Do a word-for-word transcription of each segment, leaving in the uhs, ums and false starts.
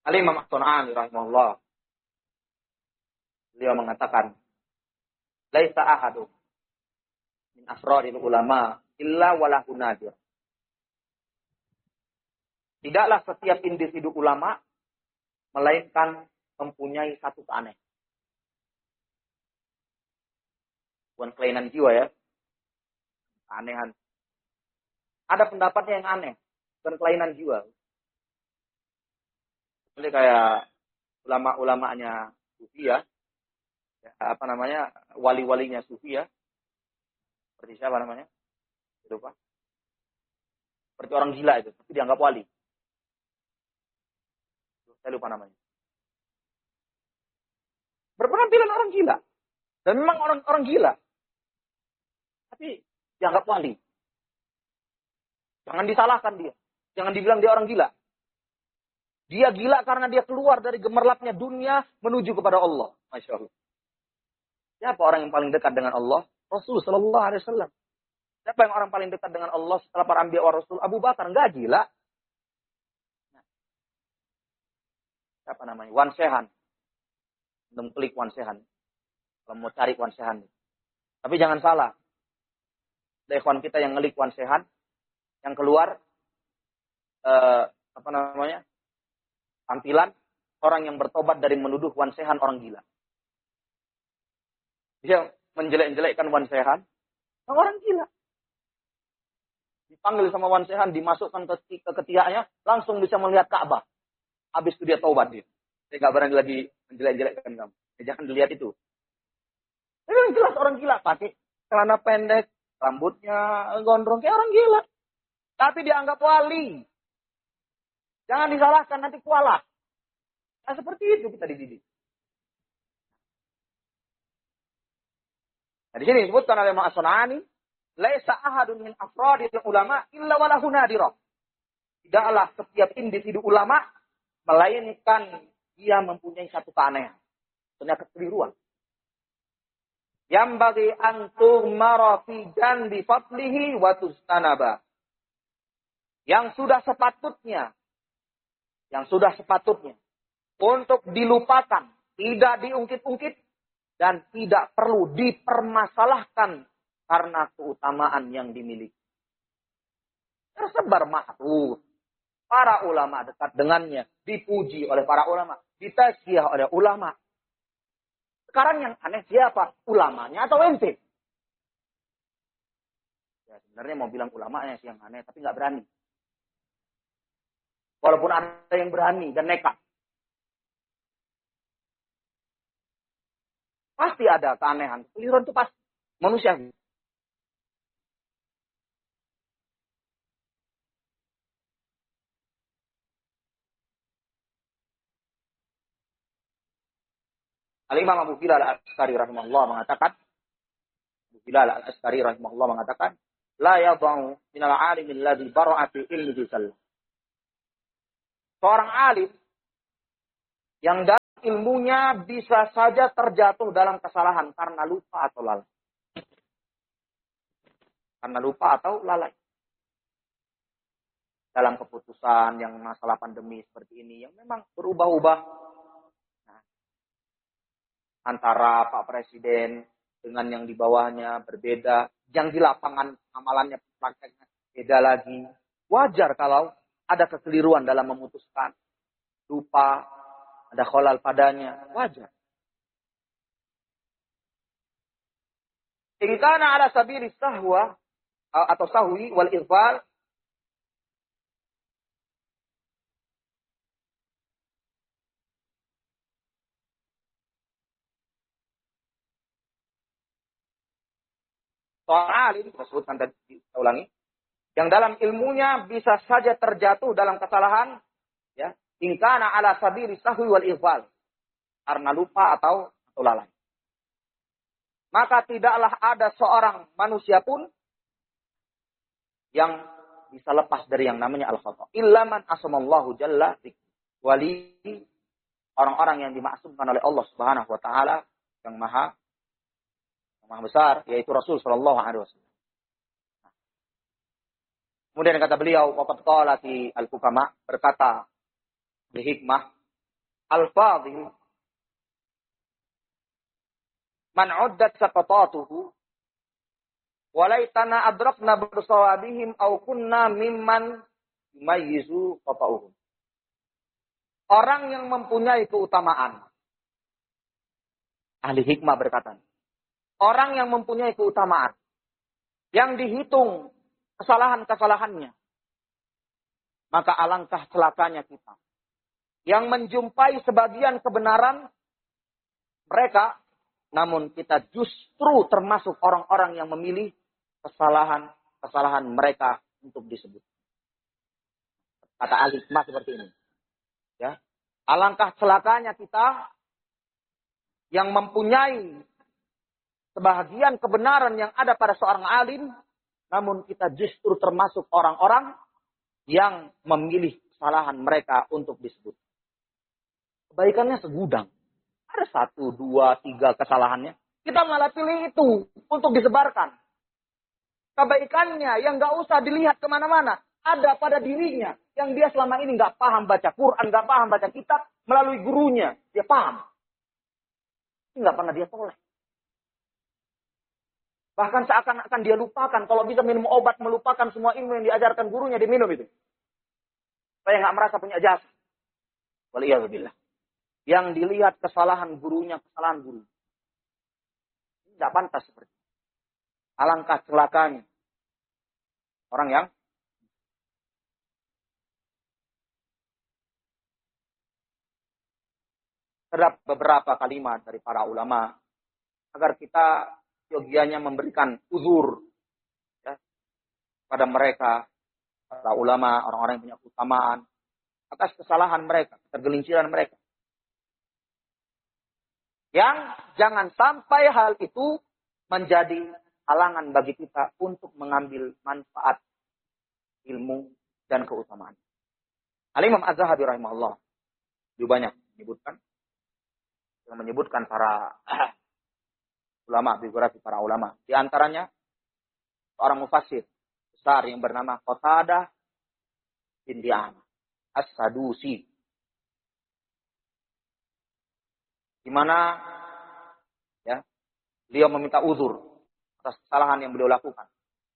Al-Imam As-Sun'ani rahimahullah, beliau mengatakan, laisa ahadun min afradil ulama illa walahu nadir. Tidaklah setiap individu ulama melainkan mempunyai satu keanehan. Bukan kelainan jiwa ya. Keanehan. Ada pendapatnya yang aneh. Bukan kelainan jiwa. Ini kayak ulama-ulamanya Sufi ya. Ya, apa namanya, wali-walinya Sufi ya. Seperti siapa namanya? Lupa. Seperti orang gila itu, tapi dianggap wali. Saya lupa namanya. Berpenampilan orang gila. Dan memang orang orang gila. Tapi dianggap wali. Jangan disalahkan dia. Jangan dibilang dia orang gila. Dia gila karena dia keluar dari gemerlapnya dunia menuju kepada Allah. Masya Allah. Siapa orang yang paling dekat dengan Allah? Rasul Sallallahu Alaihi Wasallam. Siapa yang orang paling dekat dengan Allah setelah para anbiya wa rasul? Abu Bakar. Enggak gila. Siapa namanya? Wan Sehan. Belum klik Wan Sehan. Kalau mau cari Wan Sehan. Tapi jangan salah. Ada ikhwan kita yang ngelik Wan Sehan. Yang keluar. Eh, apa namanya? Tampilan. Orang yang bertobat dari menuduh Wan Sehan orang gila. Dia menjelek-jelekkan Wan Sehan. Orang gila. Dipanggil sama Wan Sehan. Dimasukkan ke, ke ketiaknya. Langsung bisa melihat Ka'bah. Habis itu dia taubat dia. Dia nggak berani lagi menjelek-jelekkan kamu. Ya, jangan dilihat itu. Ini jelas orang gila. Pakai celana pendek. Rambutnya gondrong. Kayak orang gila. Tapi dianggap wali. Jangan disalahkan. Nanti kualat. Nah seperti itu kita dididik. Nah di sini disebutkan oleh Imam As-Sun'ani. Laisa ahadun min afradil ulama illa walahu nadirah. Tidaklah setiap individu ulama melainkan dia mempunyai satu keanehan. Punya kekeliruan. Yang bagi antum marafijan bi fadlihi wa tustanaba. Yang sudah sepatutnya. Yang sudah sepatutnya. Untuk dilupakan. Tidak diungkit-ungkit. Dan tidak perlu dipermasalahkan. Karena keutamaan yang dimiliki. Tersebar ma'ruf. Para ulama dekat dengannya. Dipuji oleh para ulama. Ditazkiyah oleh ulama. Sekarang yang aneh siapa? Ulamanya atau ente? Ya, sebenarnya mau bilang ulamanya sih yang aneh. Tapi nggak berani. Walaupun ada yang berani dan nekat. Pasti ada keanehan. Keliruan itu pasti. Manusia. Al-Imam Abu Bilal Al-Askari rahimahullah mengatakan, Abu Bilal Al-Askari rahimahullah mengatakan, la yadha'u minal alim alladhi bara'a fi ilmihi sallam. Seorang alim yang dalam ilmunya bisa saja terjatuh dalam kesalahan karena lupa atau lalai. Karena lupa atau lalai. Dalam keputusan yang masalah pandemi seperti ini yang memang berubah-ubah. Antara Pak Presiden dengan yang di bawahnya berbeda. Yang di lapangan amalannya prakteknya beda lagi. Wajar kalau ada kekeliruan dalam memutuskan. Lupa, ada kholal padanya. Wajar. In kana ala sabili sahwa atau sahwi wal ighfal. Seorang alim, kita sebutkan tadi, kita ulangi, yang dalam ilmunya bisa saja terjatuh dalam kesalahan, ya, in kana ala sabili sahwi wal ighfal, karena lupa atau, atau lalai. Maka tidaklah ada seorang manusia pun yang bisa lepas dari yang namanya al-khata. Illa man asamallahu jalla wali, orang-orang yang dimaksumkan oleh Allah Subhanahu wa taala yang maha Maha besar, yaitu Rasul Sallallahu Alaihi Wasallam. Kemudian kata beliau, waqad qala fi al-hukama, berkata di hikmah, al-fadhil man 'uddat saqatatuhu walaitana adrakna bersawabihim aw kunna mimman yumayyizu qata'uhum. Orang yang mempunyai keutamaan. Ahli hikmah berkata, orang yang mempunyai keutamaan, yang dihitung kesalahan-kesalahannya, maka alangkah celakanya kita. Yang menjumpai sebagian kebenaran mereka, namun kita justru termasuk orang-orang yang memilih kesalahan-kesalahan mereka untuk disebut. Kata ahli hikmah seperti ini. Ya, alangkah celakanya kita yang mempunyai sebahagian kebenaran yang ada pada seorang alim, namun kita justru termasuk orang-orang yang memilih kesalahan mereka untuk disebut. Kebaikannya segudang. Ada satu, dua, tiga kesalahannya. Kita malah pilih itu untuk disebarkan. Kebaikannya yang gak usah dilihat kemana-mana. Ada pada dirinya. Yang dia selama ini gak paham baca Quran, gak paham baca kitab. Melalui gurunya, dia paham. Ini gak pernah dia toleh. Bahkan seakan-akan dia lupakan. Kalau bisa minum obat, melupakan semua ilmu yang diajarkan gurunya, diminum itu. Supaya gak merasa punya jasa. Waliyahzubillah. Yang dilihat kesalahan gurunya, kesalahan guru. Ini tidak pantas seperti itu. Alangkah celakanya orang yang terdapat beberapa kalimat dari para ulama agar kita yogianya memberikan uzur ya, pada mereka, para ulama, orang-orang yang punya keutamaan atas kesalahan mereka, tergelinciran mereka. Yang jangan sampai hal itu menjadi halangan bagi kita untuk mengambil manfaat ilmu dan keutamaan. Al-Imam Az-Zahabi rahimahullah juga banyak menyebutkan yang menyebutkan para ulama, biografi para ulama. Di antaranya seorang mufassir besar yang bernama Qatadah bin Di'amah As-Sadusi. Di mana ya, beliau meminta uzur atas kesalahan yang beliau lakukan.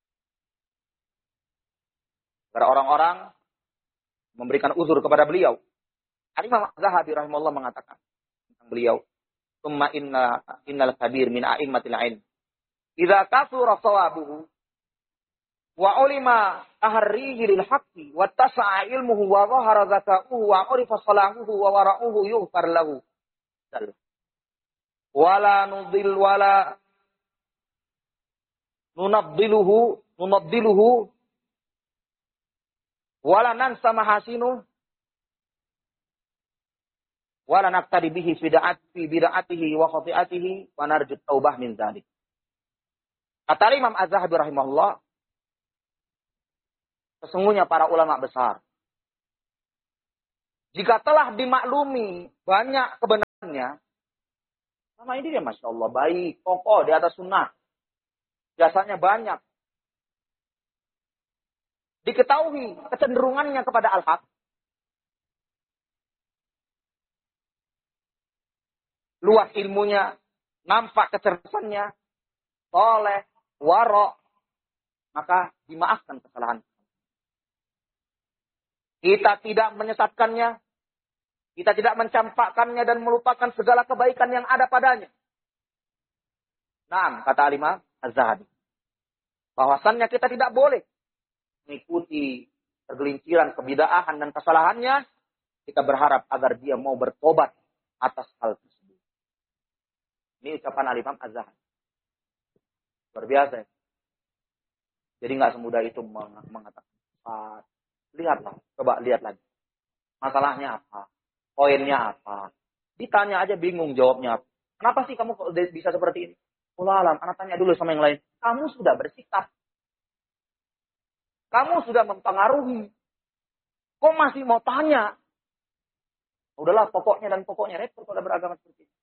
Agar orang-orang memberikan uzur kepada beliau. Al-Imam Az-Zahabi rahimahullah mengatakan tentang beliau, "Tsumma inna innal kabir min a'immatil ilm. Idza kathura shawabuhu wa ulima tahrihi lil haqqi wa tasa'a ilmuhu wa dhahara zaka'uhu wa urifa salahuhu wa wara'uhu yughfar lahu. Wala nudil wala nunabdiluhu nunabdiluhu wala nansa mahasinu wala naqtadi bihi fi bid'atihi wa khati'atihi wa narju taubah min dzalik." Kata Imam Az-Zahabi rahimahullah, sesungguhnya para ulama besar, jika telah dimaklumi banyak kebenarannya, sama ini dia Masya Allah baik, kokoh di atas sunnah, jasanya banyak, diketahui kecenderungannya kepada al-haq, luas ilmunya, nampak kecerdasannya, soleh, warok, maka dimaafkan kesalahan. Kita tidak menyesatkannya, kita tidak mencampakkannya dan melupakan segala kebaikan yang ada padanya. Nah, kata Al-Imam Az-Zahabi, bahwasannya kita tidak boleh mengikuti tergelinciran kebidaahan dan kesalahannya. Kita berharap agar dia mau bertobat atas hal tersebut. Ini ucapan Al-Imam Az-Zahabi. Luar biasa. Ya? Jadi nggak semudah itu mengatakan. Lihatlah, coba lihat lagi. Masalahnya apa? Poinnya apa? Ditanya aja bingung jawabnya apa. Kenapa sih kamu kok bisa seperti ini? Allah alam, anak tanya dulu sama yang lain. Kamu sudah bersikap. Kamu sudah mempengaruhi. Kok masih mau tanya? Udahlah, pokoknya dan pokoknya repot kalau beragama seperti ini.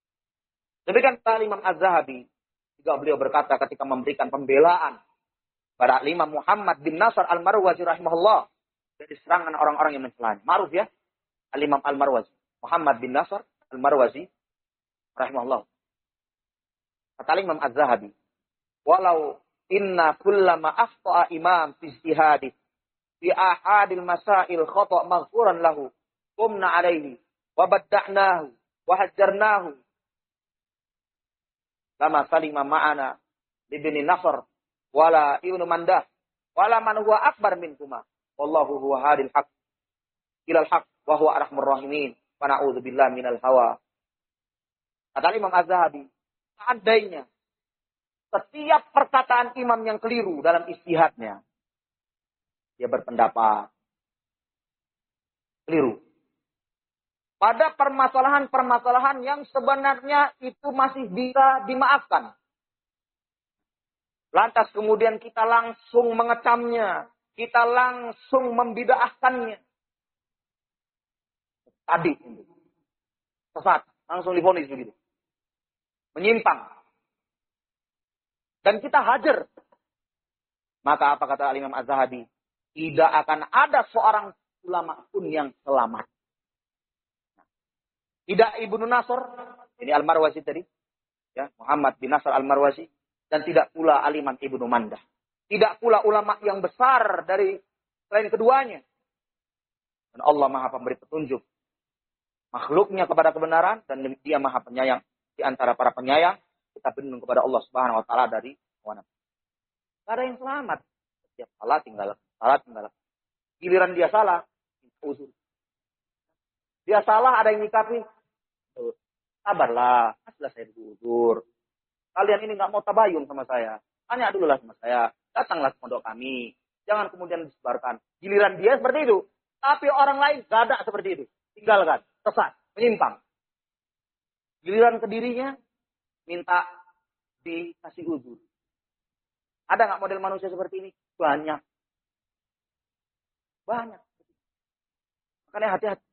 Demikian kata Imam Az-Zahabi, juga beliau berkata ketika memberikan pembelaan pada Imam Muhammad bin Nasr Al-Marwazi rahimahullah dari serangan orang-orang yang mencelanya. Ma'ruf ya, Al-Imam Al-Marwazi. Muhammad bin Nasr Al-Marwazi rahimahullah. Kata Imam Az-Zahabi, walau inna kullama akhta'a imam fi ijtihadi fi ahadil masail khata' maghfuran lahu qumna alaihi wa badda'nahu wa hajjarnahu lama salima ma'ana ibni Nasr wala ibnu Mandah wala man huwa akbar minkuma wallahu huwa hadil haq ilal haq wa huwa arhamur rahimin wa na'udzu billahi minal hawa. Kata Imam Az-Zahabi, seandainya setiap perkataan imam yang keliru dalam ijtihadnya, dia berpendapat keliru pada permasalahan-permasalahan yang sebenarnya itu masih bisa dimaafkan. Lantas kemudian kita langsung mengecamnya, kita langsung membid'ahkannya. Tadi sesat, langsung divonis begitu. Menyimpang. Dan kita hajar. Maka apa kata Imam Az-Zahabi? Tidak akan ada seorang ulama pun yang selamat. Tidak Ibnu Nasr, ini Al-Marwazi tadi, ya, Muhammad bin Nasr Al-Marwazi, dan tidak pula Al-Imam Ibnu Mandah. Tidak pula ulama yang besar dari selain keduanya. Dan Allah Maha Pemberi petunjuk makhluknya kepada kebenaran, dan Dia Maha Penyayang di antara para penyayang. Kita berlindung kepada Allah Subhanahu wa taala dari hawa nafsu. Tidak ada yang selamat. Setiap salah tinggal, salah tinggal. Giliran dia salah, uzur. Dia salah, ada yang nyikapi. Sabarlah, setelah saya diuzur. Kalian ini nggak mau tabayun sama saya. Tanya dulu lah sama saya. Datanglah ke pondok kami. Jangan kemudian disebarkan. Giliran dia seperti itu. Tapi orang lain gak ada seperti itu. Tinggalkan, sesat, menyimpang. Giliran ke dirinya, minta dikasih uzur. Ada nggak model manusia seperti ini? Banyak. Banyak. Makanya hati-hati.